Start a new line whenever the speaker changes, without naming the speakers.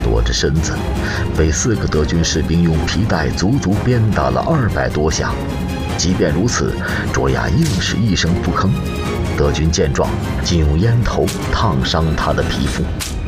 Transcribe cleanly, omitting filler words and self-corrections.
躲着身子，被4个德军士兵用皮带足足鞭打了200多下。即便如此，卓娅硬是一声不吭。德军见状，竟用烟头烫伤他的皮肤。